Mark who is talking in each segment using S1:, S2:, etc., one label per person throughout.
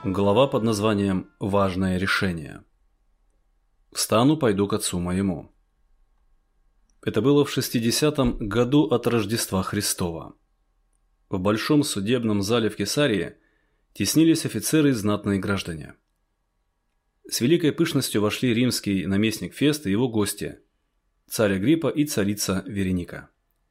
S1: Глава под названием «Важное решение». «Встану, пойду к отцу моему». Это было в 60-м году от Рождества Христова. В большом судебном зале в Кесарии теснились офицеры и знатные граждане. С великой пышностью вошли римский наместник Фест и его гости, царь Агриппа и царица Вереника.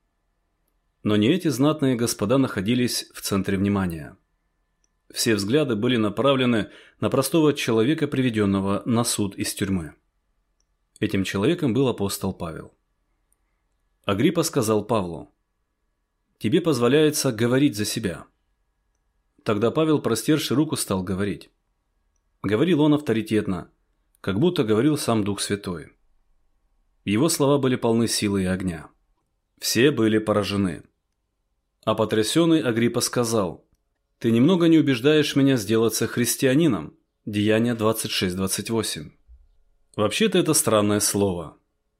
S1: Но не эти знатные господа находились в центре внимания. Все взгляды были направлены на простого человека, приведенного на суд из тюрьмы. Этим человеком был апостол Павел. Агриппа сказал Павлу: «Тебе позволяется говорить за себя». Тогда Павел, простерши руку, стал говорить. Говорил он авторитетно, как будто говорил сам Дух Святой. Его слова были полны силы и огня. Все были поражены. А потрясенный Агриппа сказал: «Ты немного не убеждаешь меня сделаться христианином». Деяния 26-28. Вообще-то это странное слово.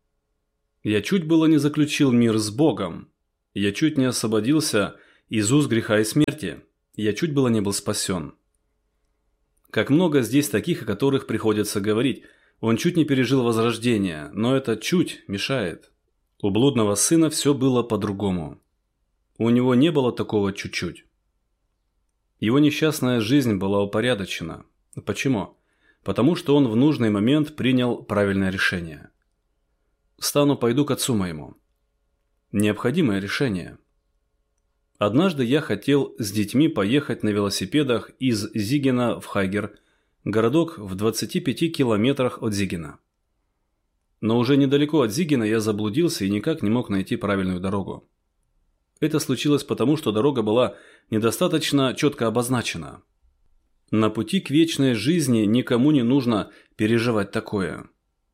S1: Я чуть было не заключил мир с Богом. Я чуть не освободился из уз греха и смерти. Я чуть было не был спасен. Как много здесь таких, о которых приходится говорить. Он чуть не пережил возрождение, но это чуть мешает. У блудного сына все было по-другому. У него не было такого чуть-чуть. Его несчастная жизнь была упорядочена. Почему? Потому что он в нужный момент принял правильное решение. «Встану, пойду к отцу моему». Необходимое решение. Однажды я хотел с детьми поехать на велосипедах из Зигена в Хайгер, городок в 25 километрах от Зигена. Но уже недалеко от Зигена я заблудился и никак не мог найти правильную дорогу. Это случилось потому, что дорога была недостаточно четко обозначена. На пути к вечной жизни никому не нужно переживать такое.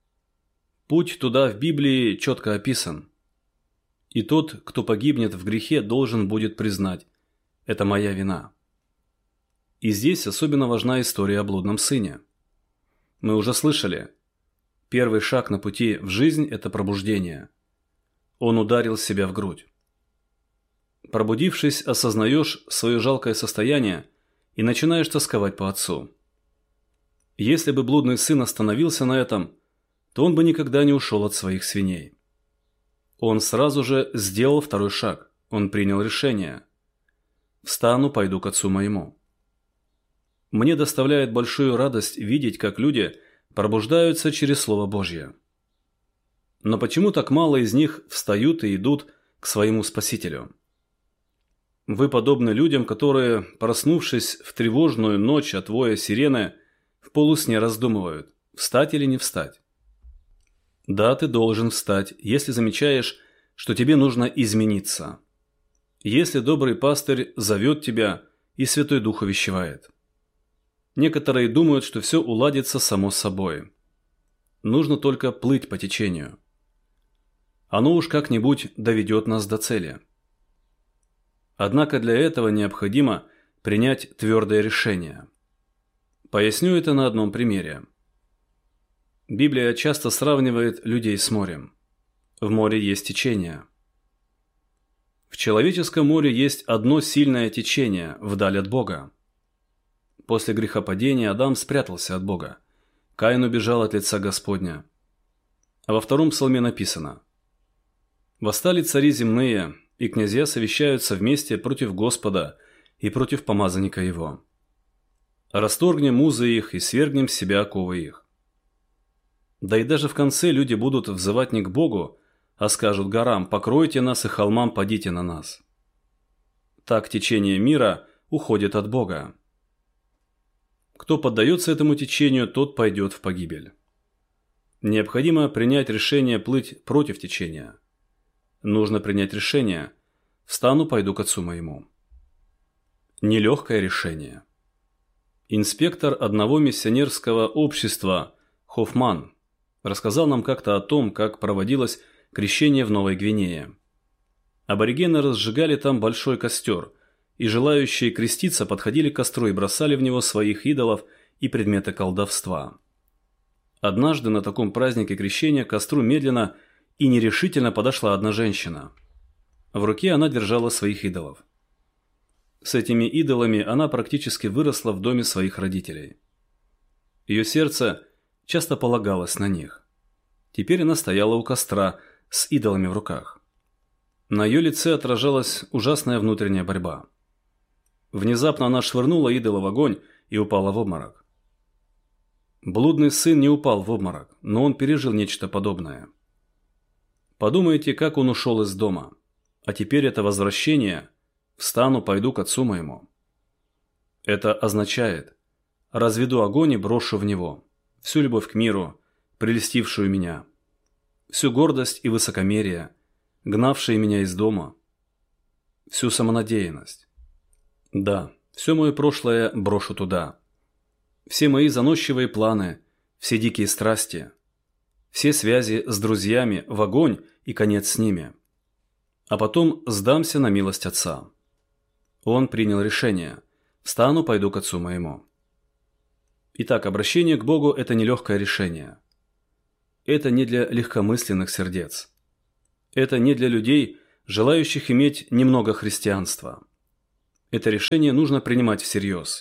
S1: Путь туда в Библии четко описан. И тот, кто погибнет в грехе, должен будет признать: это моя вина. И здесь особенно важна история о блудном сыне. Мы уже слышали, первый шаг на пути в жизнь – это пробуждение. Он ударил себя в грудь. Пробудившись, осознаешь свое жалкое состояние и начинаешь тосковать по отцу. Если бы блудный сын остановился на этом, то он бы никогда не ушел от своих свиней. Он сразу же сделал второй шаг. Он принял решение. «Встану, пойду к отцу моему». Мне доставляет большую радость видеть, как люди пробуждаются через Слово Божье. Но почему так мало из них встают и идут к своему Спасителю? Вы подобны людям, которые, проснувшись в тревожную ночь от воя сирены, в полусне раздумывают, встать или не встать. Да, ты должен встать, если замечаешь, что тебе нужно измениться. Если добрый пастырь зовет тебя и Святой Дух увещевает. Некоторые думают, что все уладится само собой. Нужно только плыть по течению. Оно уж как-нибудь доведет нас до цели. Однако для этого необходимо принять твердое решение. Поясню это на одном примере. Библия часто сравнивает людей с морем. В море есть течение. В человеческом море есть одно сильное течение вдаль от Бога. После грехопадения Адам спрятался от Бога. Каин убежал от лица Господня. А во втором псалме написано: «Восстали цари земные, и князья совещаются вместе против Господа и против помазанника его. Расторгнем узы их и свергнем с себя оковы их». Да и даже в конце люди будут взывать не к Богу, а скажут горам: «Покройте нас, и холмам падите на нас». Так течение мира уходит от Бога. Кто поддается этому течению, тот пойдет в погибель. Необходимо принять решение плыть против течения. Нужно принять решение: «Встану, пойду к отцу моему». Нелегкое решение. Инспектор одного миссионерского общества Хоффман рассказал нам как-то о том, как проводилось крещение в Новой Гвинее. Аборигены разжигали там большой костер, и желающие креститься подходили к костру и бросали в него своих идолов и предметы колдовства. Однажды на таком празднике крещения к костру медленно и нерешительно подошла одна женщина. В руке она держала своих идолов. С этими идолами она практически выросла в доме своих родителей. Ее сердце часто полагалось на них. Теперь она стояла у костра с идолами в руках. На ее лице отражалась ужасная внутренняя борьба. Внезапно она швырнула идола в огонь и упала в обморок. Блудный сын не упал в обморок, но он пережил нечто подобное. Подумайте, как он ушел из дома. А теперь это возвращение: «Встану, пойду к отцу моему». Это означает: разведу огонь и брошу в него всю любовь к миру, прельстившую меня, всю гордость и высокомерие, гнавшие меня из дома, всю самонадеянность. Да, все мое прошлое брошу туда. Все мои заносчивые планы, все дикие страсти, все связи с друзьями в огонь и конец с ними. А потом сдамся на милость отца. Он принял решение: «Встану, пойду к отцу моему». Итак, обращение к Богу – это нелегкое решение. Это не для легкомысленных сердец. Это не для людей, желающих иметь немного христианства. Это решение нужно принимать всерьез.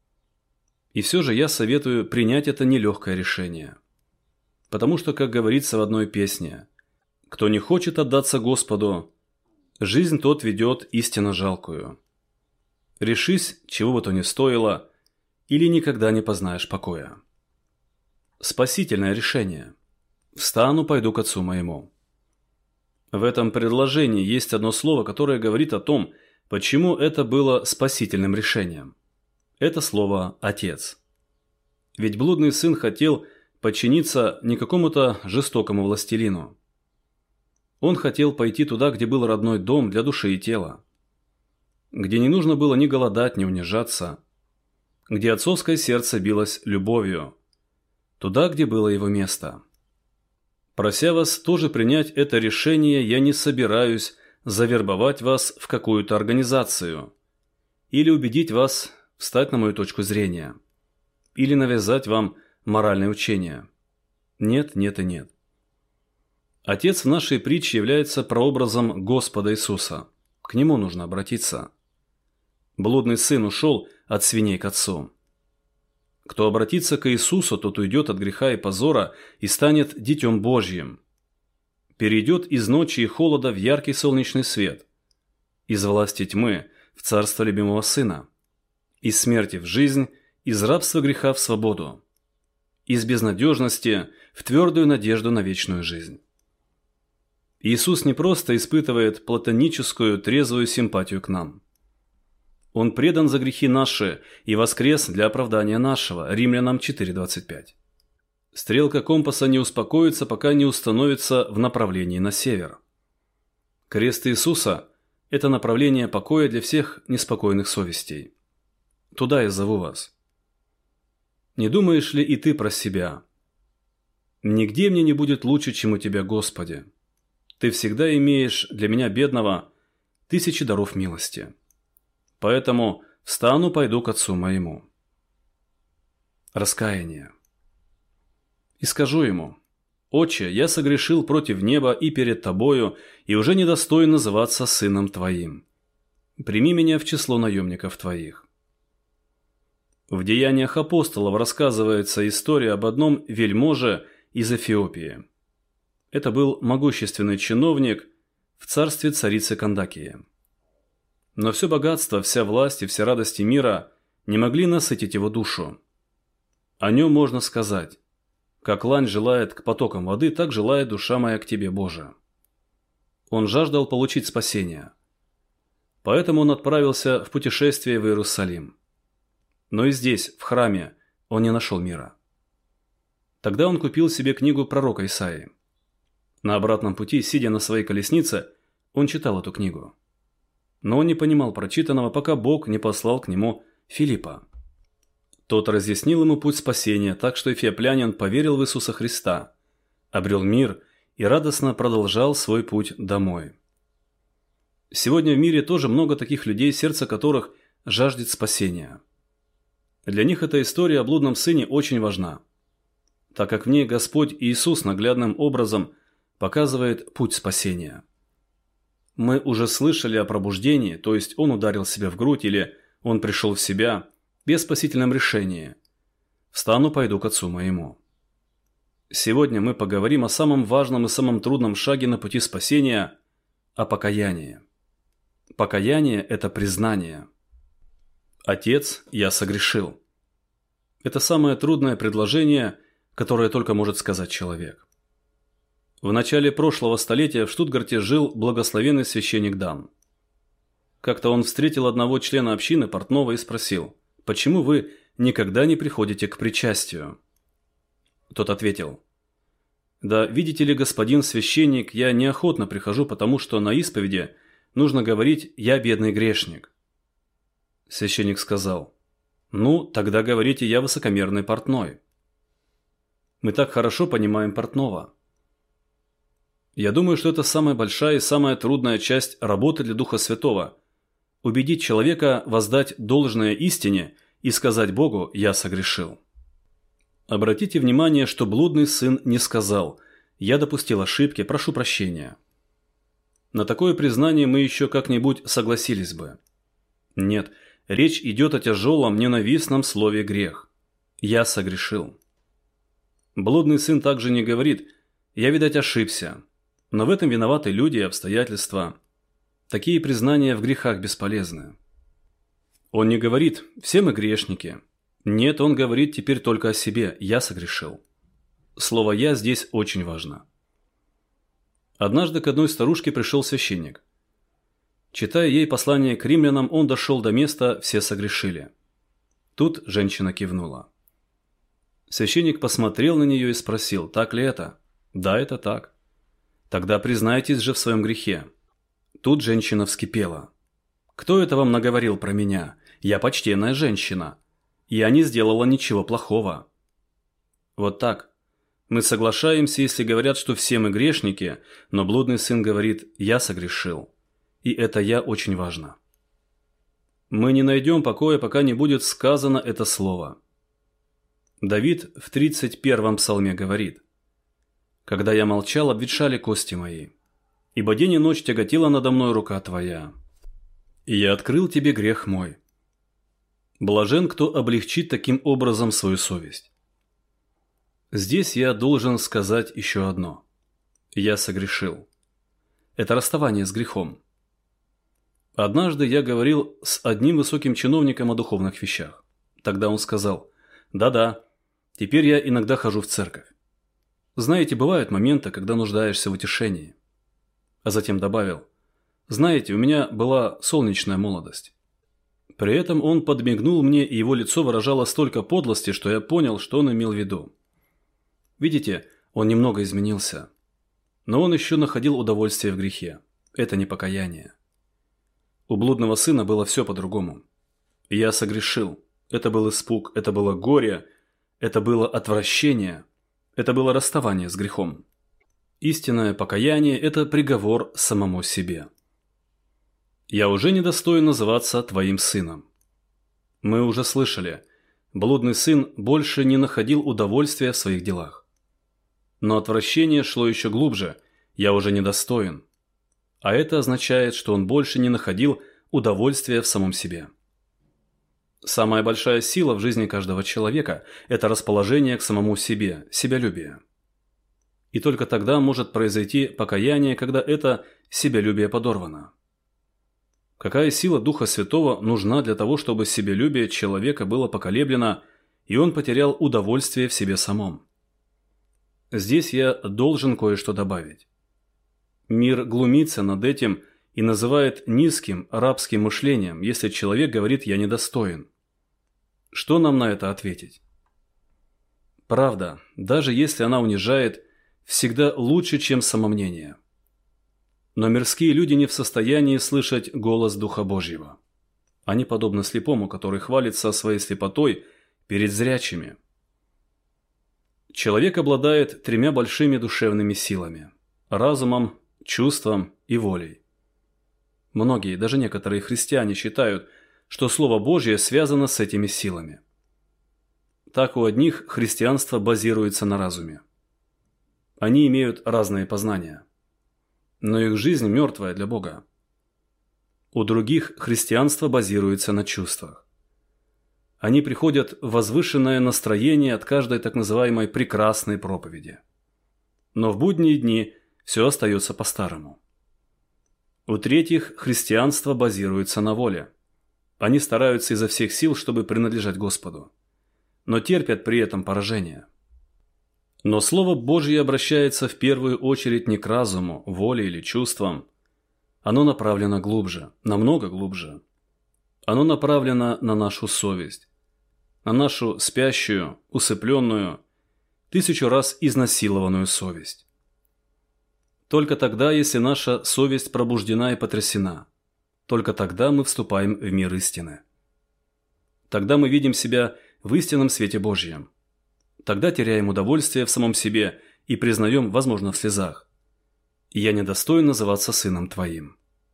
S1: И все же я советую принять это нелегкое решение. Потому что, как говорится в одной песне: «Кто не хочет отдаться Господу, жизнь тот ведет истинно жалкую. Решись, чего бы то ни стоило, или никогда не познаешь покоя». Спасительное решение: «Встану, пойду к отцу моему». В этом предложении есть одно слово, которое говорит о том, почему это было спасительным решением. Это слово «отец». Ведь блудный сын хотел подчиниться не какому-то жестокому властелину. Он хотел пойти туда, где был родной дом для души и тела, где не нужно было ни голодать, ни унижаться, где отцовское сердце билось любовью, туда, где было его место. Прося вас тоже принять это решение, я не собираюсь завербовать вас в какую-то организацию или убедить вас встать на мою точку зрения, или навязать вам моральное учение. Нет, нет и нет. Отец в нашей притче является прообразом Господа Иисуса. К Нему нужно обратиться. Блудный сын ушел от свиней к отцу. Кто обратится к Иисусу, тот уйдет от греха и позора и станет Детем Божьим. Перейдет из ночи и холода в яркий солнечный свет, из власти тьмы в царство любимого Сына, из смерти в жизнь, из рабства греха в свободу, из безнадежности в твердую надежду на вечную жизнь. Иисус не просто испытывает платоническую трезвую симпатию к нам. Он предан за грехи наши и воскрес для оправдания нашего. Римлянам 4:25. Стрелка компаса не успокоится, пока не установится в направлении на север. Крест Иисуса – это направление покоя для всех неспокойных совестей. Туда я зову вас. Не думаешь ли и ты про себя? Нигде мне не будет лучше, чем у Тебя, Господи. Ты всегда имеешь для меня, бедного, тысячи даров милости. Поэтому встану, пойду к отцу моему. Раскаяние. И скажу ему: «Отче, я согрешил против неба и перед Тобою, и уже недостоин называться сыном Твоим. Прими меня в число наемников Твоих». В Деяниях апостолов рассказывается история об одном вельможе из Эфиопии. Это был могущественный чиновник в царстве царицы Кандакии. Но все богатство, вся власть и все радости мира не могли насытить его душу. О нем можно сказать: «Как лань желает к потокам воды, так желает душа моя к Тебе, Боже». Он жаждал получить спасение. Поэтому он отправился в путешествие в Иерусалим. Но и здесь, в храме, он не нашел мира. Тогда он купил себе книгу пророка Исаии. На обратном пути, сидя на своей колеснице, он читал эту книгу. Но он не понимал прочитанного, пока Бог не послал к нему Филиппа. Тот разъяснил ему путь спасения, так что эфиоплянин поверил в Иисуса Христа, обрел мир и радостно продолжал свой путь домой. Сегодня в мире тоже много таких людей, сердце которых жаждет спасения. Для них эта история о блудном сыне очень важна, так как в ней Господь Иисус наглядным образом показывает путь спасения. Мы уже слышали о пробуждении, то есть он ударил себя в грудь или он пришел в себя, без спасительном решении. Встану, пойду к Отцу моему. Сегодня мы поговорим о самом важном и самом трудном шаге на пути спасения – о покаянии. Покаяние – это признание. «Отец, я согрешил». Это самое трудное предложение, которое только может сказать человек. В начале прошлого столетия в Штутгарте жил благословенный священник Дан. Как-то он встретил одного члена общины, портного, и спросил: «Почему вы никогда не приходите к причастию?» Тот ответил: «Да, видите ли, господин священник, я неохотно прихожу, потому что на исповеди нужно говорить «я бедный грешник». Священник сказал: «Ну, тогда говорите, я высокомерный портной». Мы так хорошо понимаем портного. Я думаю, что это самая большая и самая трудная часть работы для Духа Святого – убедить человека воздать должное истине и сказать Богу: «Я согрешил». Обратите внимание, что блудный сын не сказал: «Я допустил ошибки, прошу прощения». На такое признание мы еще как-нибудь согласились бы. Нет, речь идет о тяжелом, ненавистном слове «грех». «Я согрешил». Блудный сын также не говорит: «Я, видать, ошибся». Но в этом виноваты люди и обстоятельства. Такие признания в грехах бесполезны. Он не говорит: «Все мы грешники». Нет, он говорит теперь только о себе: «Я согрешил». Слово «я» здесь очень важно. Однажды к одной старушке пришел священник. Читая ей послание к римлянам, он дошел до места «Все согрешили». Тут женщина кивнула. Священник посмотрел на нее и спросил: «Так ли это?» «Да, это так». «Тогда признайтесь же в своем грехе». Тут женщина вскипела. «Кто это вам наговорил про меня? Я почтенная женщина. Я не сделала ничего плохого». Вот так. Мы соглашаемся, если говорят, что все мы грешники, но блудный сын говорит: «Я согрешил». И это «я» очень важно. Мы не найдем покоя, пока не будет сказано это слово. Давид в 31-м псалме говорит: «Когда я молчал, обветшали кости мои, ибо день и ночь тяготела надо мной рука твоя. И я открыл тебе грех мой». Блажен, кто облегчит таким образом свою совесть. Здесь я должен сказать еще одно. Я согрешил. Это расставание с грехом. Однажды я говорил с одним высоким чиновником о духовных вещах. Тогда он сказал: «Да-да, теперь я иногда хожу в церковь. Знаете, бывают моменты, когда нуждаешься в утешении». А затем добавил: «Знаете, у меня была солнечная молодость». При этом он подмигнул мне, и его лицо выражало столько подлости, что я понял, что он имел в виду. Видите, он немного изменился. Но он еще находил удовольствие в грехе. Это не покаяние. У блудного сына было все по-другому. Я согрешил. Это был испуг, это было горе, это было отвращение, это было расставание с грехом. Истинное покаяние – это приговор самому себе. «Я уже недостоин называться твоим сыном». Мы уже слышали, блудный сын больше не находил удовольствия в своих делах. Но отвращение шло еще глубже: «Я уже недостоин». А это означает, что он больше не находил удовольствия в самом себе. Самая большая сила в жизни каждого человека – это расположение к самому себе, себялюбие. И только тогда может произойти покаяние, когда это себялюбие подорвано. Какая сила Духа Святого нужна для того, чтобы себялюбие человека было поколеблено, и он потерял удовольствие в себе самом? Здесь я должен кое-что добавить. Мир глумится над этим и называет низким рабским мышлением, если человек говорит: «Я недостоин». Что нам на это ответить? Правда, даже если она унижает, всегда лучше, чем самомнение. Но мирские люди не в состоянии слышать голос Духа Божьего. Они подобны слепому, который хвалится своей слепотой перед зрячими. Человек обладает тремя большими душевными силами – разумом, чувством и волей. Многие, даже некоторые христиане считают, что Слово Божье связано с этими силами. Так у одних христианство базируется на разуме. Они имеют разные познания. Но их жизнь мертвая для Бога. У других христианство базируется на чувствах. Они приходят в возвышенное настроение от каждой так называемой прекрасной проповеди. Но в будние дни все остается по-старому. У третьих христианство базируется на воле. Они стараются изо всех сил, чтобы принадлежать Господу, но терпят при этом поражение. Но Слово Божье обращается в первую очередь не к разуму, воле или чувствам. Оно направлено глубже, намного глубже. Оно направлено на нашу совесть, на нашу спящую, усыпленную, 1000 раз изнасилованную совесть. Только тогда, если наша совесть пробуждена и потрясена, только тогда мы вступаем в мир истины. Тогда мы видим себя в истинном свете Божьем. Тогда теряем удовольствие в самом себе и признаем, возможно, в слезах: «Я недостоин называться сыном Твоим».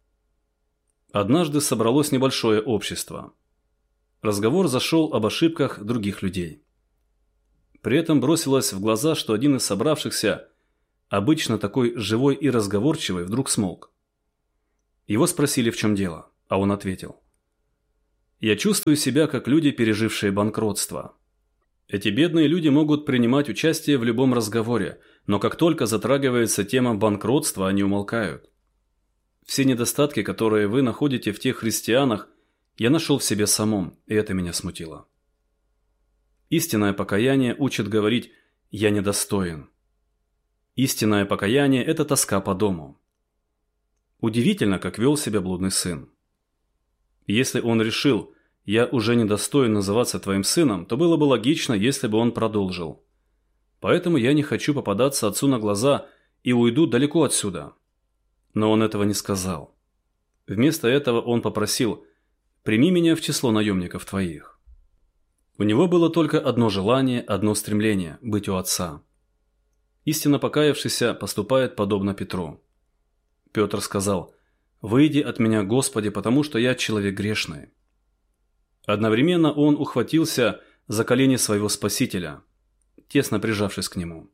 S1: Однажды собралось небольшое общество. Разговор зашел об ошибках других людей. При этом бросилось в глаза, что один из собравшихся, обычно такой живой и разговорчивый, вдруг смолк. Его спросили, в чем дело, а он ответил: «Я чувствую себя, как люди, пережившие банкротство. Эти бедные люди могут принимать участие в любом разговоре, но как только затрагивается тема банкротства, они умолкают. Все недостатки, которые вы находите в тех христианах, я нашел в себе самом, и это меня смутило». Истинное покаяние учит говорить «я недостоин». Истинное покаяние – это тоска по дому. Удивительно, как вел себя блудный сын. Если он решил «я уже недостоин называться твоим сыном», то было бы логично, если бы он продолжил: «Поэтому я не хочу попадаться отцу на глаза и уйду далеко отсюда». Но он этого не сказал. Вместо этого он попросил: «Прими меня в число наемников твоих». У него было только одно желание, одно стремление – быть у отца. Истинно покаявшийся поступает подобно Петру. Петр сказал: «Выйди от меня, Господи, потому что я человек грешный». Одновременно он ухватился за колени своего Спасителя, тесно прижавшись к нему.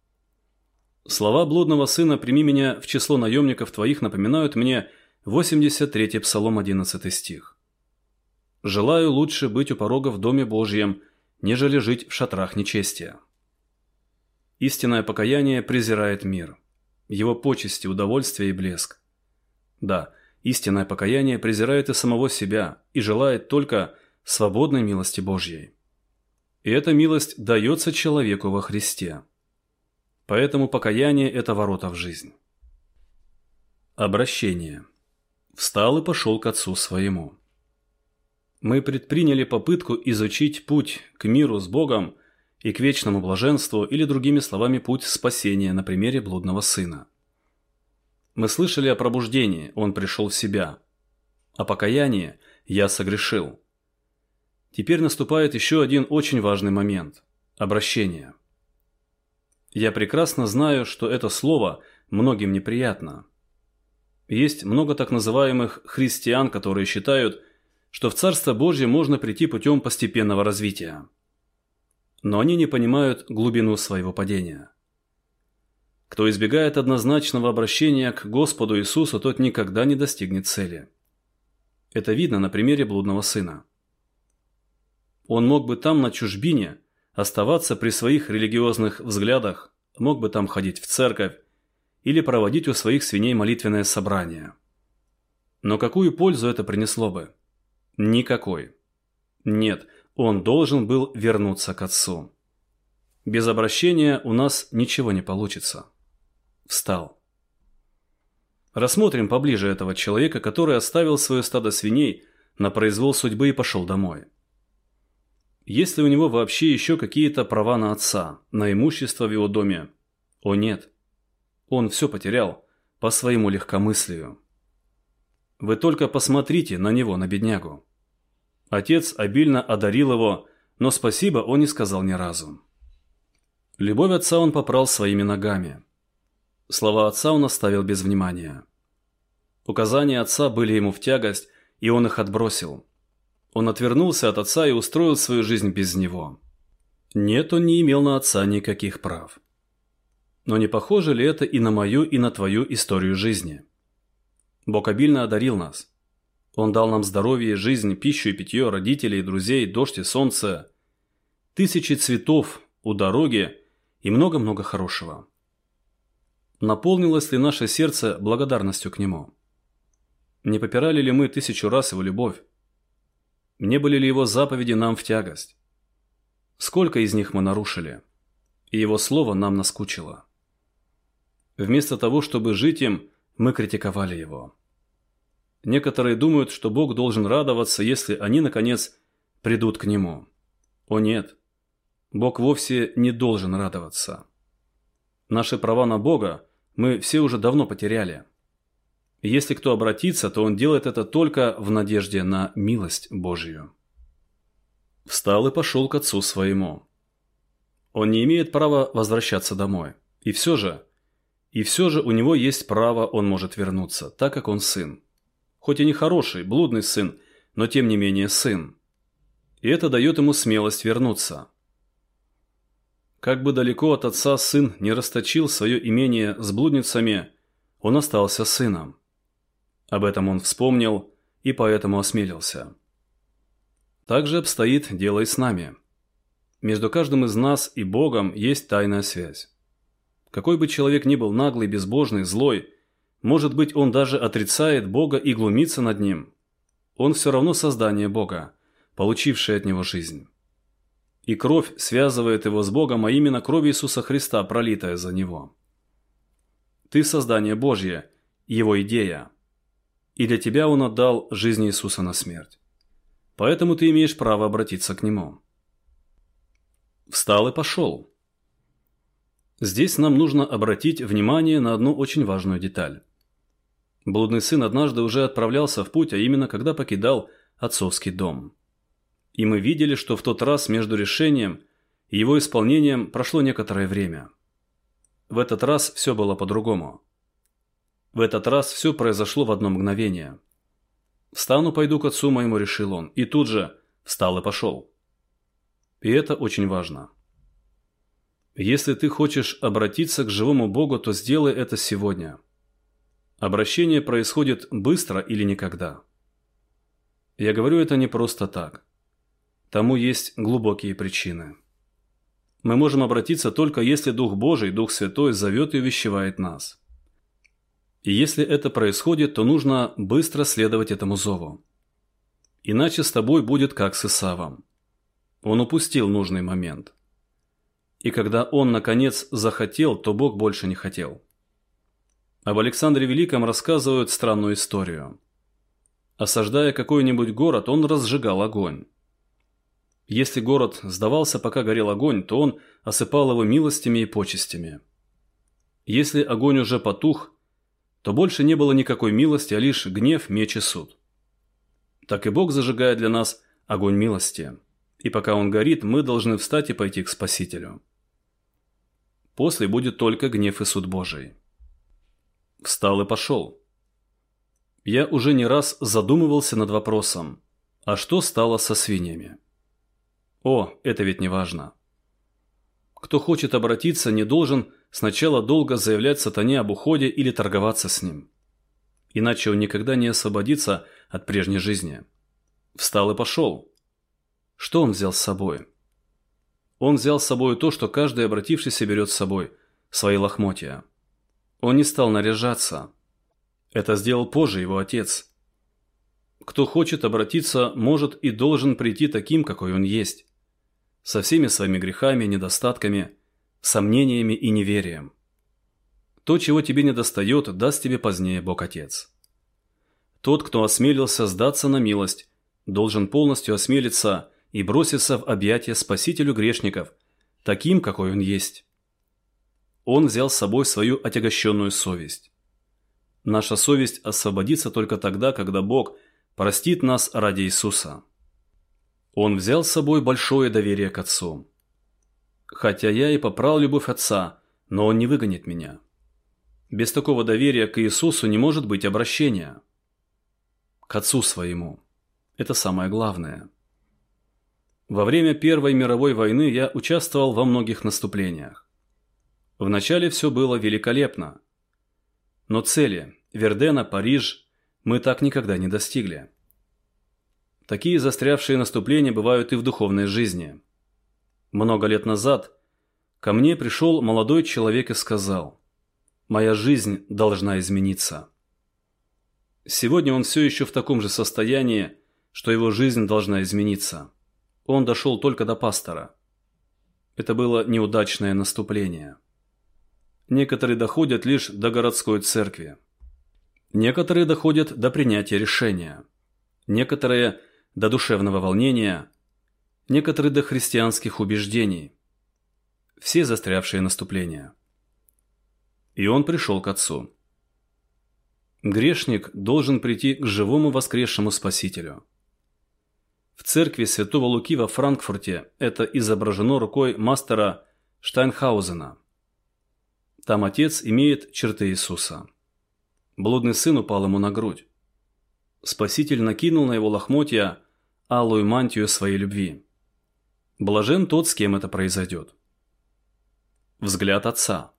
S1: Слова блудного сына «прими меня в число наемников твоих» напоминают мне 83-й Псалом, 11 стих. «Желаю лучше быть у порога в Доме Божьем, нежели жить в шатрах нечестия». Истинное покаяние презирает мир, его почести, удовольствие и блеск. Да, истинное покаяние презирает и самого себя и желает только свободной милости Божьей. И эта милость дается человеку во Христе. Поэтому покаяние – это ворота в жизнь. Обращение. Встал и пошел к отцу своему. Мы предприняли попытку изучить путь к миру с Богом и к вечному блаженству, или, другими словами, путь спасения на примере блудного сына. Мы слышали о пробуждении, он пришел в себя. О покаянии – я согрешил. Теперь наступает еще один очень важный момент – обращение. Я прекрасно знаю, что это слово многим неприятно. Есть много так называемых христиан, которые считают, что в Царство Божье можно прийти путем постепенного развития. Но они не понимают глубину своего падения. Кто избегает однозначного обращения к Господу Иисусу, тот никогда не достигнет цели. Это видно на примере блудного сына. Он мог бы там, на чужбине, оставаться при своих религиозных взглядах, мог бы там ходить в церковь или проводить у своих свиней молитвенное собрание. Но какую пользу это принесло бы? Никакой. Нет, он должен был вернуться к Отцу. Без обращения у нас ничего не получится. Встал. Рассмотрим поближе этого человека, который оставил свое стадо свиней на произвол судьбы и пошел домой. Есть ли у него вообще еще какие-то права на отца, на имущество в его доме? О нет. Он все потерял по своему легкомыслию. Вы только посмотрите на него, на беднягу. Отец обильно одарил его, но спасибо он не сказал ни разу. Любовь отца он попрал своими ногами. Слова отца он оставил без внимания. Указания отца были ему в тягость, и он их отбросил. Он отвернулся от отца и устроил свою жизнь без него. Нет, он не имел на отца никаких прав. Но не похоже ли это и на мою, и на твою историю жизни? Бог обильно одарил нас. Он дал нам здоровье, жизнь, пищу и питье, родителей, друзей, дождь и солнце, тысячи цветов у дороги и много-много хорошего. Наполнилось ли наше сердце благодарностью к Нему? Не попирали ли мы 1000 раз Его любовь? Не были ли Его заповеди нам в тягость? Сколько из них мы нарушили? И Его Слово нам наскучило. Вместо того, чтобы жить им, мы критиковали Его. Некоторые думают, что Бог должен радоваться, если они, наконец, придут к Нему. О нет, Бог вовсе не должен радоваться. Наши права на Бога мы все уже давно потеряли. И если кто обратится, то он делает это только в надежде на милость Божью. Встал и пошел к отцу своему. Он не имеет права возвращаться домой. И все же у него есть право, он может вернуться, так как он сын. Хоть и не хороший, блудный сын, но тем не менее сын. И это дает ему смелость вернуться. Как бы далеко от отца сын не расточил свое имение с блудницами, он остался сыном. Об этом он вспомнил и поэтому осмелился. Так же обстоит дело и с нами. Между каждым из нас и Богом есть тайная связь. Какой бы человек ни был наглый, безбожный, злой, может быть, он даже отрицает Бога и глумится над Ним, он все равно создание Бога, получившее от Него жизнь. И кровь связывает его с Богом, а именно кровь Иисуса Христа, пролитая за Него. Ты создание Божье, Его идея. И для тебя Он отдал жизнь Иисуса на смерть. Поэтому ты имеешь право обратиться к Нему. Встал и пошел. Здесь нам нужно обратить внимание на одну очень важную деталь. Блудный сын однажды уже отправлялся в путь, а именно когда покидал отцовский дом. И мы видели, что в тот раз между решением и его исполнением прошло некоторое время. В этот раз все было по-другому. В этот раз все произошло в одно мгновение. «Встану, пойду к отцу моему», — решил он, и тут же встал и пошел. И это очень важно. Если ты хочешь обратиться к живому Богу, то сделай это сегодня. Обращение происходит быстро или никогда. Я говорю это не просто так. Тому есть глубокие причины. Мы можем обратиться только если Дух Божий, Дух Святой зовет и увещевает нас. И если это происходит, то нужно быстро следовать этому зову. Иначе с тобой будет как с Исавом. Он упустил нужный момент. И когда он, наконец, захотел, то Бог больше не хотел. Об Александре Великом рассказывают странную историю. Осаждая какой-нибудь город, он разжигал огонь. Если город сдавался, пока горел огонь, то он осыпал его милостями и почестями. Если огонь уже потух, то больше не было никакой милости, а лишь гнев, меч и суд. Так и Бог зажигает для нас огонь милости. И пока он горит, мы должны встать и пойти к Спасителю. После будет только гнев и суд Божий. Встал и пошел. Я уже не раз задумывался над вопросом, а что стало со свиньями? О, это ведь не важно. Кто хочет обратиться, не должен сначала долго заявлять сатане об уходе или торговаться с ним. Иначе он никогда не освободится от прежней жизни. Встал и пошел. Что он взял с собой? Он взял с собой то, что каждый обратившийся берет с собой – свои лохмотья. Он не стал наряжаться. Это сделал позже его отец. Кто хочет обратиться, может и должен прийти таким, какой он есть. Со всеми своими грехами, недостатками, сомнениями и неверием. То, чего тебе недостает, даст тебе позднее Бог Отец. Тот, кто осмелился сдаться на милость, должен полностью осмелиться и броситься в объятия Спасителю грешников, таким, какой он есть. Он взял с собой свою отягощенную совесть. Наша совесть освободится только тогда, когда Бог простит нас ради Иисуса. Он взял с собой большое доверие к Отцу. Хотя я и попрал любовь Отца, но Он не выгонит меня. Без такого доверия к Иисусу не может быть обращения. К Отцу своему. Это самое главное. Во время Первой мировой войны я участвовал во многих наступлениях. Вначале все было великолепно. Но цели – Вердена, Париж – мы так никогда не достигли. Такие застрявшие наступления бывают и в духовной жизни. Много лет назад ко мне пришел молодой человек и сказал: «Моя жизнь должна измениться». Сегодня он все еще в таком же состоянии, что его жизнь должна измениться. Он дошел только до пастора. Это было неудачное наступление. Некоторые доходят лишь до городской церкви. Некоторые доходят до принятия решения. Некоторые до душевного волнения. Некоторые до христианских убеждений. Все застрявшие наступления. И он пришел к Отцу. Грешник должен прийти к живому воскресшему Спасителю. В церкви святого Луки во Франкфурте это изображено рукой мастера Штайнхаузена. Там отец имеет черты Иисуса. Блудный сын упал ему на грудь. Спаситель накинул на его лохмотья алую мантию своей любви. Блажен тот, с кем это произойдет. Взгляд Отца.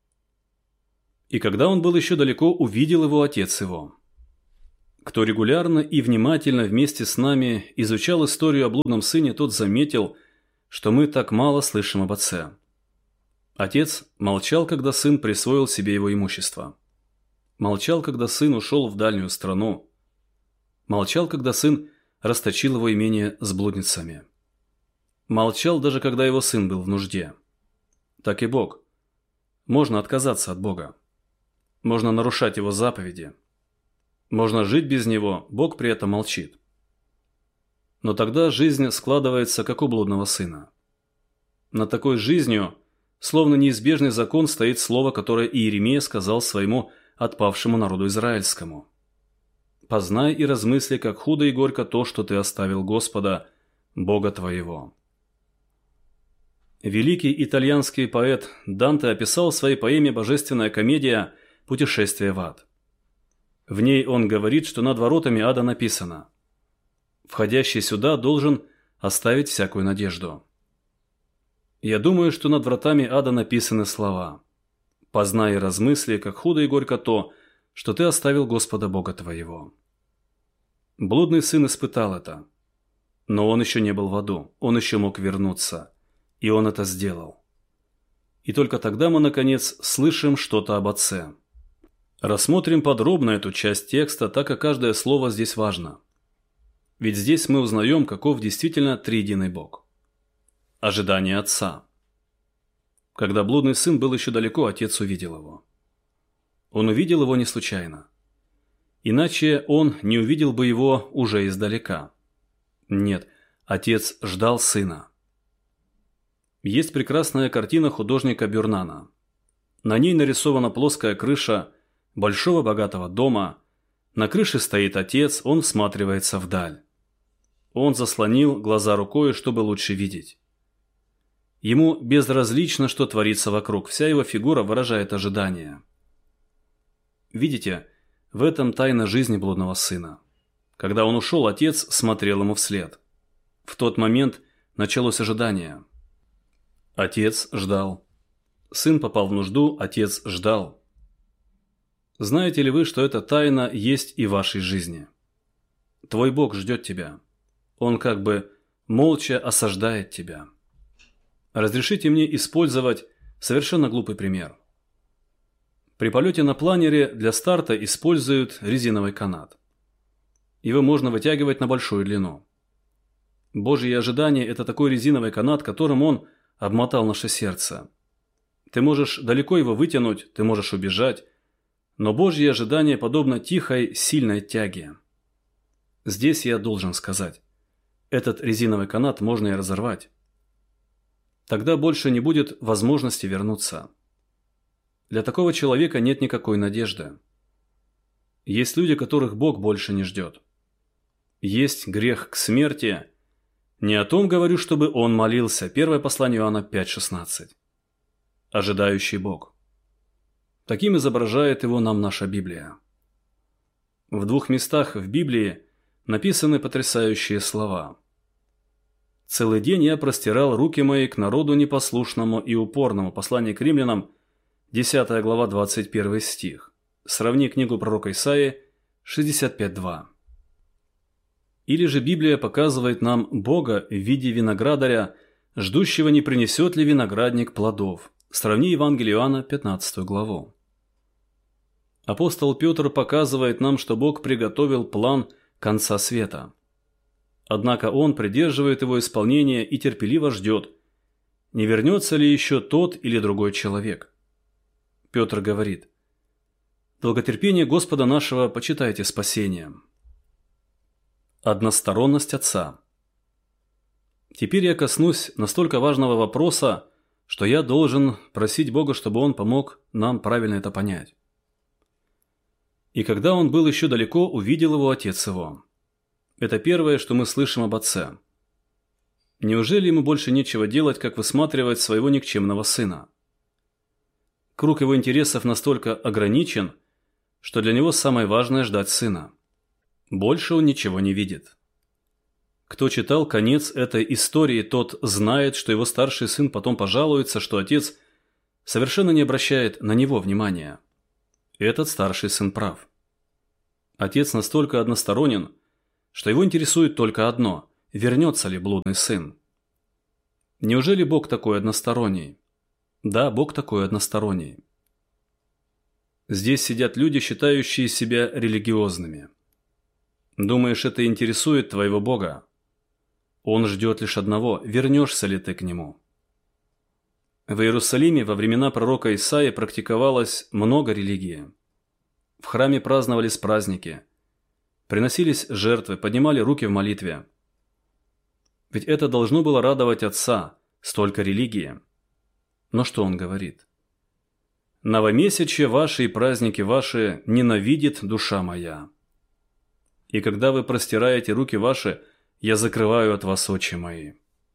S1: И когда он был еще далеко, увидел его Отец его. Кто регулярно и внимательно вместе с нами изучал историю о блудном сыне, тот заметил, что мы так мало слышим об отце. Отец молчал, когда сын присвоил себе его имущество. Молчал, когда сын ушел в дальнюю страну. Молчал, когда сын расточил его имение с блудницами. Молчал, даже когда его сын был в нужде. Так и Бог. Можно отказаться от Бога. Можно нарушать его заповеди. Можно жить без него, Бог при этом молчит. Но тогда жизнь складывается, как у блудного сына. Над такой жизнью, словно неизбежный закон, стоит слово, которое Иеремия сказал своему отпавшему народу израильскому. «Познай и размысли, как худо и горько то, что ты оставил Господа, Бога твоего». Великий итальянский поэт Данте описал в своей поэме «Божественная комедия. Путешествие в ад». В ней он говорит, что над воротами ада написано: «Входящий сюда должен оставить всякую надежду». Я думаю, что над вратами ада написаны слова: «Познай и размысли, как худо и горько то, что ты оставил Господа Бога твоего». Блудный сын испытал это. Но он еще не был в аду, он еще мог вернуться. И он это сделал. И только тогда мы, наконец, слышим что-то об Отце. Рассмотрим подробно эту часть текста, так как каждое слово здесь важно. Ведь здесь мы узнаем, каков действительно триединый Бог. Ожидание Отца. Когда блудный сын был еще далеко, Отец увидел его. Он увидел его не случайно. Иначе он не увидел бы его уже издалека. Нет, Отец ждал сына. Есть прекрасная картина художника Бюрнана. На ней нарисована плоская крыша большого богатого дома. На крыше стоит отец, он всматривается вдаль. Он заслонил глаза рукой, чтобы лучше видеть. Ему безразлично, что творится вокруг, вся его фигура выражает ожидание. Видите, в этом тайна жизни блудного сына. Когда он ушел, отец смотрел ему вслед. В тот момент началось ожидание. Отец ждал. Сын попал в нужду, отец ждал. Знаете ли вы, что эта тайна есть и в вашей жизни? Твой Бог ждет тебя. Он как бы молча осаждает тебя. Разрешите мне использовать совершенно глупый пример. При полете на планере для старта используют резиновый канат. Его можно вытягивать на большую длину. Божье ожидание – это такой резиновый канат, которым Он обмотал наше сердце. Ты можешь далеко его вытянуть, ты можешь убежать, но Божье ожидание подобно тихой, сильной тяге. Здесь я должен сказать, этот резиновый канат можно и разорвать. Тогда больше не будет возможности вернуться. Для такого человека нет никакой надежды. Есть люди, которых Бог больше не ждет. Есть грех к смерти. Не о том говорю, чтобы он молился. Первое послание Иоанна 5:16. Ожидающий Бог. Таким изображает его нам наша Библия. В 2 местах в Библии написаны потрясающие слова. «Целый день я простирал руки мои к народу непослушному и упорному». Послание к римлянам, 10 глава, 21 стих. Сравни книгу пророка Исаии, 65:2. Или же Библия показывает нам Бога в виде виноградаря, ждущего, не принесет ли виноградник плодов. Сравни Евангелие Иоанна, 15 главу. Апостол Петр показывает нам, что Бог приготовил план конца света. Однако он придерживает его исполнения и терпеливо ждет, не вернется ли еще тот или другой человек. Петр говорит: «Долготерпение Господа нашего почитайте спасением». Односторонность Отца. Теперь я коснусь настолько важного вопроса, что я должен просить Бога, чтобы Он помог нам правильно это понять. «И когда он был еще далеко, увидел его отец его». Это первое, что мы слышим об отце. Неужели ему больше нечего делать, как высматривать своего никчемного сына? Круг его интересов настолько ограничен, что для него самое важное – ждать сына. Больше он ничего не видит. Кто читал конец этой истории, тот знает, что его старший сын потом пожалуется, что отец совершенно не обращает на него внимания. Этот старший сын прав. Отец настолько односторонен, что его интересует только одно – вернется ли блудный сын. Неужели Бог такой односторонний? Да, Бог такой односторонний. Здесь сидят люди, считающие себя религиозными. Думаешь, это интересует твоего Бога? Он ждет лишь одного – вернешься ли ты к Нему. В Иерусалиме во времена пророка Исаии практиковалось много религии. В храме праздновались праздники, приносились жертвы, поднимали руки в молитве. Ведь это должно было радовать Отца, столько религии. Но что он говорит? «Новомесячье ваши и праздники ваши ненавидит душа моя. И когда вы простираете руки ваши, я закрываю от вас очи мои».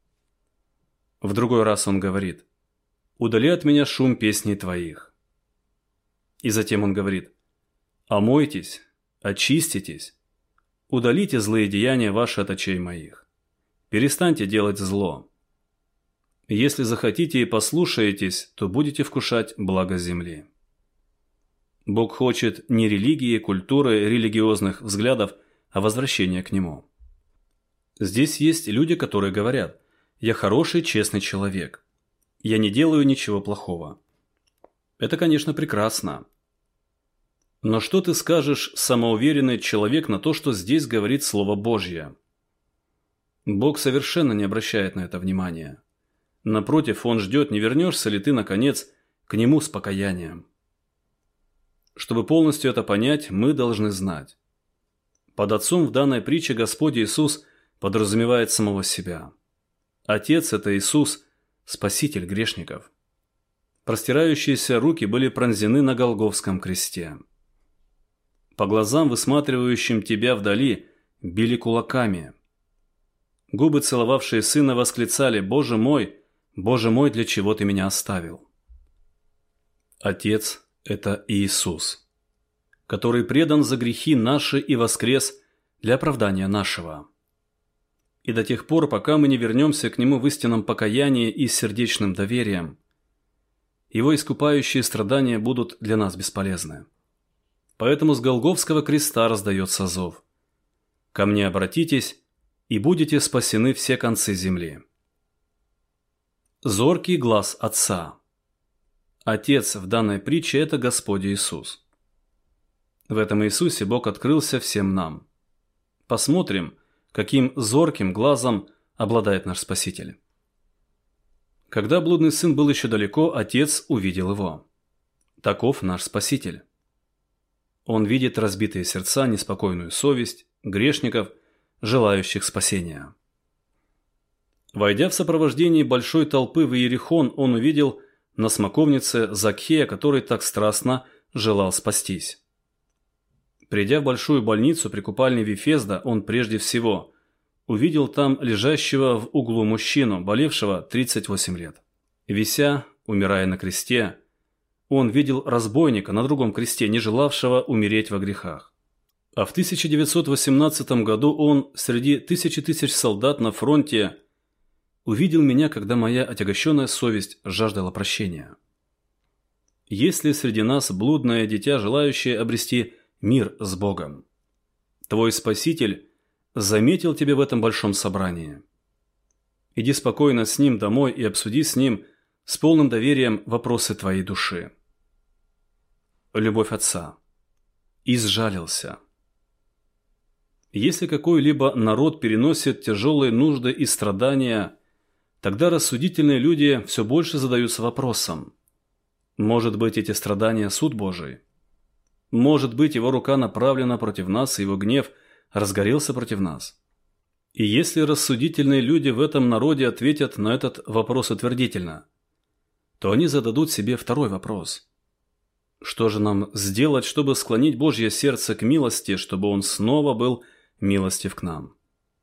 S1: В другой раз он говорит: «Удали от меня шум песней твоих». И затем он говорит: «Омойтесь, очиститесь, удалите злые деяния ваши от очей моих, перестаньте делать зло. Если захотите и послушаетесь, то будете вкушать благо земли». Бог хочет не религии, культуры, религиозных взглядов, а возвращения к Нему. Здесь есть люди, которые говорят: «Я хороший, честный человек. Я не делаю ничего плохого». Это, конечно, прекрасно. Но что ты скажешь, самоуверенный человек, на то, что здесь говорит Слово Божье? Бог совершенно не обращает на это внимания. Напротив, Он ждет, не вернешься ли ты, наконец, к Нему с покаянием. Чтобы полностью это понять, мы должны знать. Под Отцом в данной притче Господь Иисус подразумевает самого себя. Отец – это Иисус, Спаситель грешников. Простирающиеся руки были пронзены на Голгофском кресте. По глазам, высматривающим тебя вдали, били кулаками. Губы, целовавшие сына, восклицали: Боже мой, для чего ты меня оставил?» Отец – это Иисус, который предан за грехи наши и воскрес для оправдания нашего. И до тех пор, пока мы не вернемся к Нему в истинном покаянии и с сердечным доверием, Его искупающие страдания будут для нас бесполезны. Поэтому с Голгофского креста раздается зов: «Ко мне обратитесь, и будете спасены все концы земли». Зоркий глаз Отца. Отец в данной притче – это Господь Иисус. В этом Иисусе Бог открылся всем нам. Посмотрим, каким зорким глазом обладает наш Спаситель. Когда блудный сын был еще далеко, Отец увидел его. Таков наш Спаситель. Он видит разбитые сердца, неспокойную совесть, грешников, желающих спасения. Войдя в сопровождении большой толпы в Иерихон, он увидел на смоковнице Закхея, который так страстно желал спастись. Придя в большую больницу при купальне Вифезда, он прежде всего увидел там лежащего в углу мужчину, болевшего 38 лет. Вися, умирая на кресте, он видел разбойника на другом кресте, не желавшего умереть во грехах. А в 1918 году он среди тысяч солдат на фронте увидел меня, когда моя отягощенная совесть жаждала прощения. Есть ли среди нас блудное дитя, желающее обрести мир с Богом? Твой Спаситель заметил тебя в этом большом собрании. Иди спокойно с ним домой и обсуди с ним с полным доверием вопросы твоей души. Любовь Отца. Изжалился. Если какой-либо народ переносит тяжелые нужды и страдания, тогда рассудительные люди все больше задаются вопросом: может быть, эти страдания – суд Божий? Может быть, его рука направлена против нас, и его гнев разгорелся против нас? И если рассудительные люди в этом народе ответят на этот вопрос утвердительно, то они зададут себе второй вопрос. Что же нам сделать, чтобы склонить Божье сердце к милости, чтобы Он снова был милостив к нам?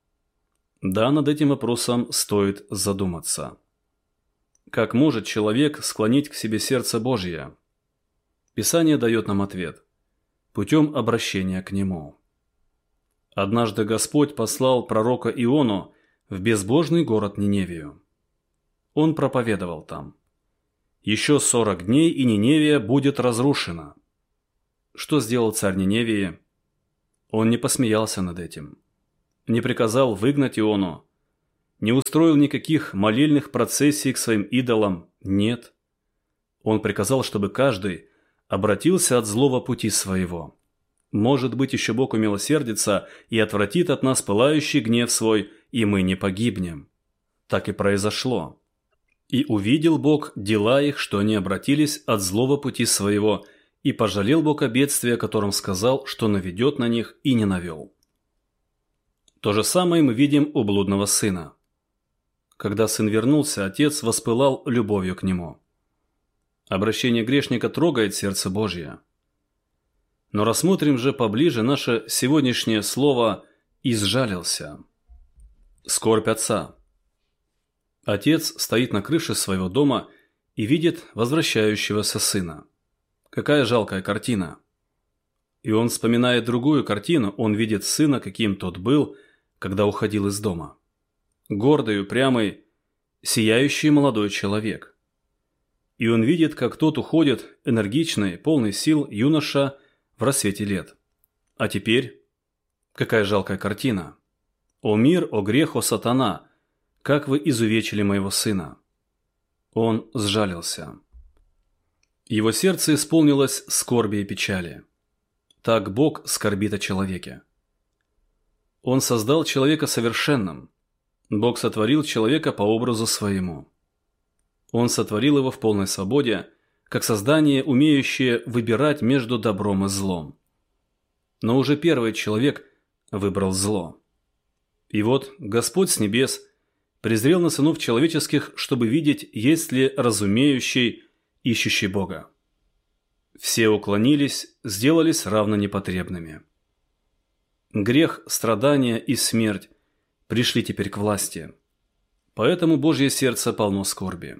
S1: Да, над этим вопросом стоит задуматься. Как может человек склонить к себе сердце Божье? Писание дает нам ответ – путем обращения к Нему. Однажды Господь послал пророка Иону в безбожный город Ниневию. Он проповедовал там: «Еще 40 дней, и Ниневия будет разрушена». Что сделал царь Ниневии? Он не посмеялся над этим, не приказал выгнать Иону, не устроил никаких молельных процессий к своим идолам, нет. Он приказал, чтобы каждый обратился от злого пути своего. Может быть, еще Бог умилосердится и отвратит от нас пылающий гнев свой, и мы не погибнем. Так и произошло. И увидел Бог дела их, что они обратились от злого пути своего, и пожалел Бог о бедствии, о котором сказал, что наведет на них, и не навел. То же самое мы видим у блудного сына. Когда сын вернулся, отец воспылал любовью к нему. Обращение грешника трогает сердце Божье. Но рассмотрим же поближе наше сегодняшнее слово «изжалился». Скорбь отца. Отец стоит на крыше своего дома и видит возвращающегося сына. Какая жалкая картина. И он вспоминает другую картину, он видит сына, каким тот был, когда уходил из дома. Гордый, упрямый, сияющий молодой человек. И он видит, как тот уходит, энергичный, полный сил юноша в рассвете лет. А теперь? Какая жалкая картина. «О мир, о грех, о сатана! Как вы изувечили моего сына!» Он сжалился. Его сердце исполнилось скорби и печали. Так Бог скорбит о человеке. Он создал человека совершенным. Бог сотворил человека по образу своему. Он сотворил его в полной свободе, как создание, умеющее выбирать между добром и злом. Но уже первый человек выбрал зло. И вот Господь с небес презрел на сынов человеческих, чтобы видеть, есть ли разумеющий, ищущий Бога. Все уклонились, сделались равно непотребными. Грех, страдания и смерть пришли теперь к власти. Поэтому Божье сердце полно скорби.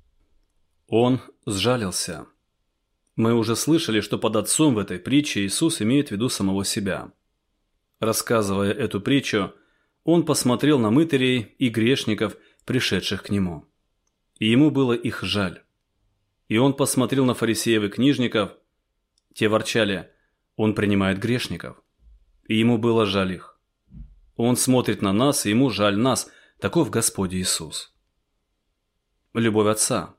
S1: Он сжалился. Мы уже слышали, что под отцом в этой притче Иисус имеет в виду самого себя. Рассказывая эту притчу, он посмотрел на мытарей и грешников, пришедших к нему. И ему было их жаль. И он посмотрел на фарисеев и книжников. Те ворчали: он принимает грешников. И ему было жаль их. Он смотрит на нас, и ему жаль нас. Таков Господь Иисус. Любовь Отца.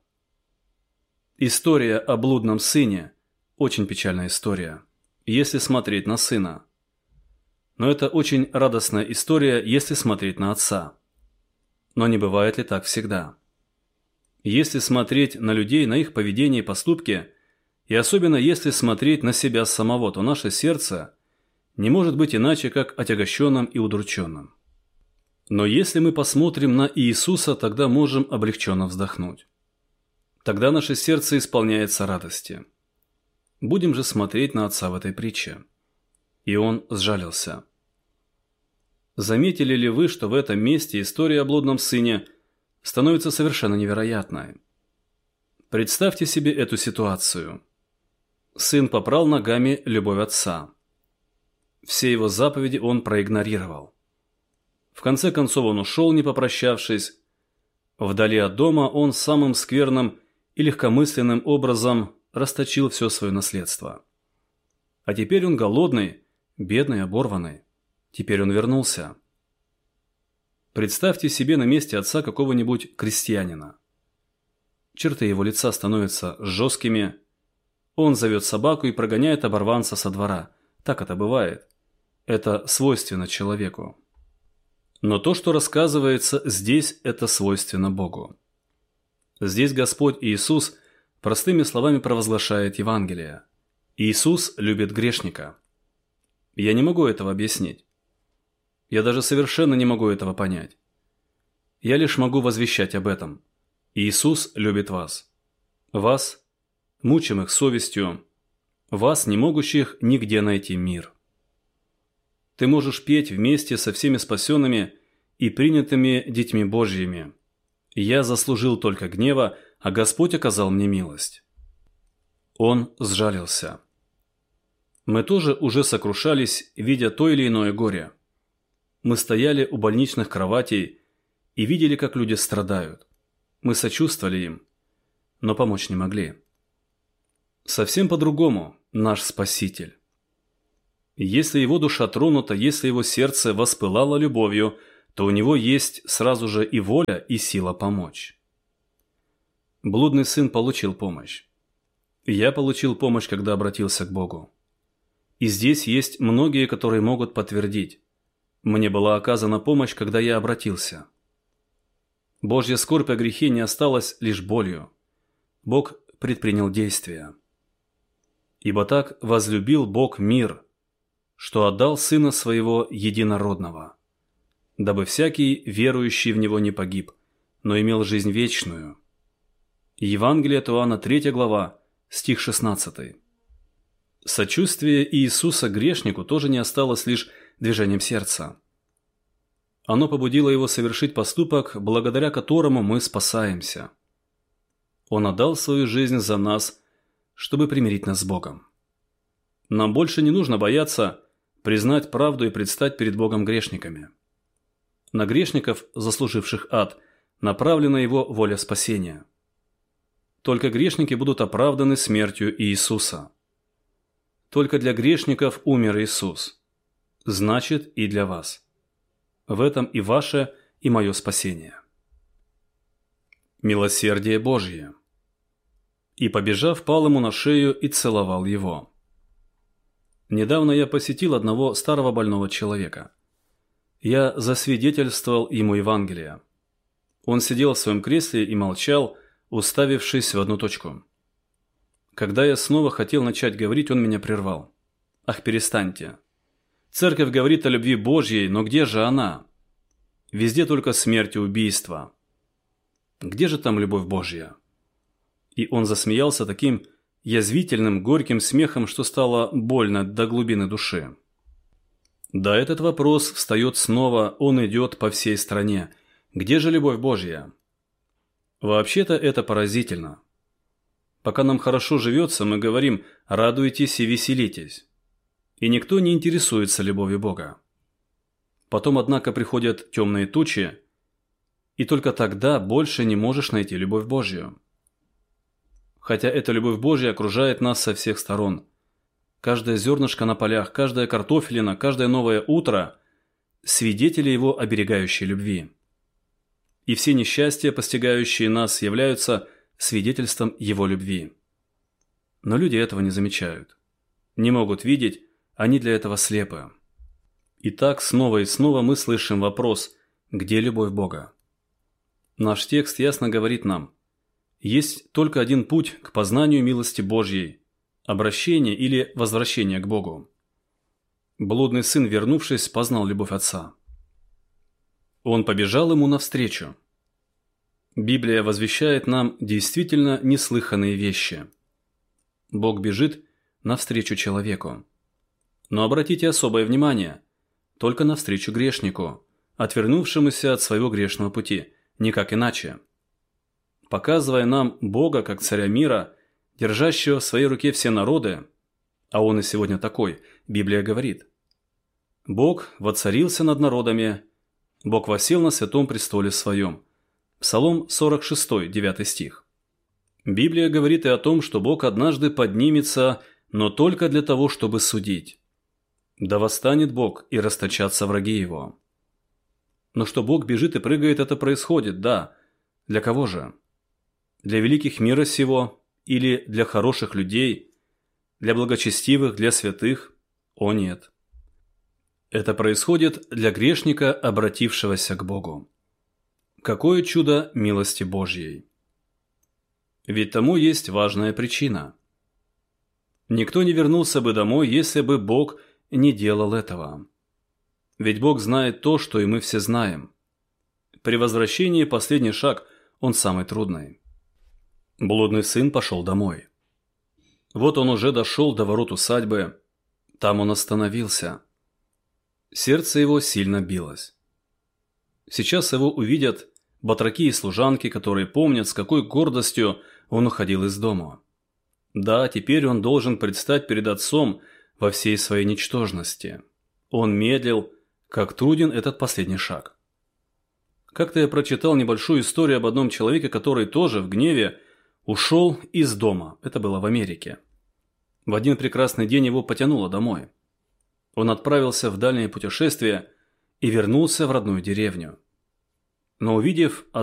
S1: История о блудном сыне – очень печальная история, если смотреть на сына. Но это очень радостная история, если смотреть на отца. Но не бывает ли так всегда? Если смотреть на людей, на их поведение и поступки, и особенно если смотреть на себя самого, то наше сердце не может быть иначе, как отягощенным и удрученным. Но если мы посмотрим на Иисуса, тогда можем облегченно вздохнуть. Тогда наше сердце исполняется радости. Будем же смотреть на отца в этой притче. И он сжалился. Заметили ли вы, что в этом месте история о блудном сыне становится совершенно невероятной? Представьте себе эту ситуацию. Сын попрал ногами любовь отца. Все его заповеди он проигнорировал. В конце концов он ушел, не попрощавшись. Вдали от дома он самым скверным и легкомысленным образом расточил все свое наследство. А теперь он голодный, бедный, оборванный. Теперь он вернулся. Представьте себе на месте отца какого-нибудь крестьянина. Черты его лица становятся жесткими. Он зовет собаку и прогоняет оборванца со двора. Так это бывает. Это свойственно человеку. Но то, что рассказывается здесь, это свойственно Богу. Здесь Господь Иисус простыми словами провозглашает Евангелие. Иисус любит грешника. Я не могу этого объяснить. Я даже совершенно не могу этого понять. Я лишь могу возвещать об этом. Иисус любит вас. Вас, мучимых совестью, вас, не могущих нигде найти мир. Ты можешь петь вместе со всеми спасенными и принятыми детьми Божьими. Я заслужил только гнева, а Господь оказал мне милость. Он сжалился. Мы тоже уже сокрушались, видя то или иное горе. Мы стояли у больничных кроватей и видели, как люди страдают. Мы сочувствовали им, но помочь не могли. Совсем по-другому наш Спаситель. Если его душа тронута, если его сердце воспылало любовью, то у него есть сразу же и воля, и сила помочь. Блудный сын получил помощь. Я получил помощь, когда обратился к Богу. И здесь есть многие, которые могут подтвердить. Мне была оказана помощь, когда я обратился. Божья скорбь о грехе не осталась лишь болью. Бог предпринял действия. Ибо так возлюбил Бог мир, что отдал Сына Своего Единородного, дабы всякий, верующий в Него, не погиб, но имел жизнь вечную. Евангелие от Иоанна, 3 глава, стих 16. Сочувствие Иисуса грешнику тоже не осталось лишь движением сердца. Оно побудило его совершить поступок, благодаря которому мы спасаемся. Он отдал свою жизнь за нас, чтобы примирить нас с Богом. Нам больше не нужно бояться признать правду и предстать перед Богом грешниками. На грешников, заслуживших ад, направлена Его воля спасения. Только грешники будут оправданы смертью Иисуса. Только для грешников умер Иисус. Значит, и для вас. В этом и ваше, и мое спасение. Милосердие Божье. И, побежав, пал ему на шею и целовал его. Недавно я посетил одного старого больного человека. Я засвидетельствовал ему Евангелие. Он сидел в своем кресле и молчал, уставившись в одну точку. Когда я снова хотел начать говорить, он меня прервал. «Ах, перестаньте. Церковь говорит о любви Божьей, но где же она? Везде только смерть и убийство. Где же там любовь Божья?» И он засмеялся таким язвительным, горьким смехом, что стало больно до глубины души. Да, этот вопрос встает снова, он идет по всей стране. Где же любовь Божья? Вообще-то это поразительно. Пока нам хорошо живется, мы говорим «радуйтесь и веселитесь». И никто не интересуется любовью Бога. Потом, однако, приходят темные тучи, и только тогда больше не можешь найти любовь Божью. Хотя эта любовь Божья окружает нас со всех сторон. Каждое зернышко на полях, каждая картофелина, каждое новое утро – свидетели Его оберегающей любви. И все несчастья, постигающие нас, являются свидетельством Его любви. Но люди этого не замечают. Не могут видеть, они для этого слепы. И так снова и снова мы слышим вопрос «Где любовь Бога?». Наш текст ясно говорит нам: есть только один путь к познанию милости Божьей – обращение или возвращение к Богу. Блудный сын, вернувшись, познал любовь отца. Он побежал ему навстречу. Библия возвещает нам действительно неслыханные вещи. Бог бежит навстречу человеку. Но обратите особое внимание только навстречу грешнику, отвернувшемуся от своего грешного пути, никак иначе. Показывая нам Бога как царя мира, держащего в своей руке все народы, а он и сегодня такой, Библия говорит: Бог воцарился над народами, Бог воссел на святом престоле своем. Псалом 46, 9 стих. Библия говорит и о том, что Бог однажды поднимется, но только для того, чтобы судить. Да восстанет Бог и расточатся враги Его. Но что Бог бежит и прыгает, это происходит, да. Для кого же? Для великих мира сего или для хороших людей, для благочестивых, для святых? О нет. Это происходит для грешника, обратившегося к Богу. Какое чудо милости Божьей! Ведь тому есть важная причина. Никто не вернулся бы домой, если бы Бог не делал этого. Ведь Бог знает то, что и мы все знаем. При возвращении последний шаг, он самый трудный. Блудный сын пошел домой. Вот он уже дошел до ворот усадьбы. Там он остановился. Сердце его сильно билось. Сейчас его увидят батраки и служанки, которые помнят, с какой гордостью он уходил из дома. Да, теперь он должен предстать перед отцом во всей своей ничтожности. Он медлил, как труден этот последний шаг. Как-то я прочитал небольшую историю об одном человеке, который тоже в гневе ушел из дома. Это было в Америке. В один прекрасный день его потянуло домой. Он отправился в дальнее путешествие и вернулся в родную деревню. Но увидев